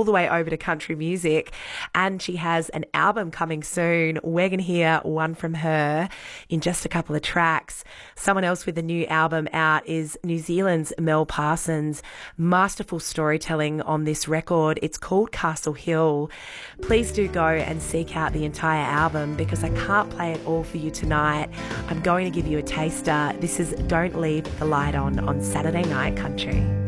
all the way over to country music, and she has an album coming soon. We're going to hear one from her in just a couple of tracks. Someone else with a new album out is New Zealand's Mel Parsons. Masterful storytelling on this record. It's called Castle Hill. Please do go and seek out the entire album because I can't play it all for you tonight. I'm going to give you a taster. This is Don't Leave the Light On Saturday Night Country.